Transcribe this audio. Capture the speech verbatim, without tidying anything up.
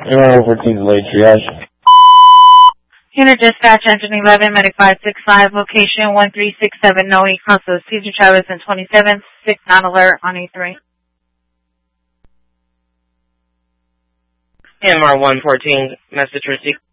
M R one fourteen delayed triage. Unit Dispatch, Engine eleven, Medic five six five, location one three six seven Noe, Casa Cesar Chavez and twenty-seventh, six non-alert on E three. M R one fourteen, message received.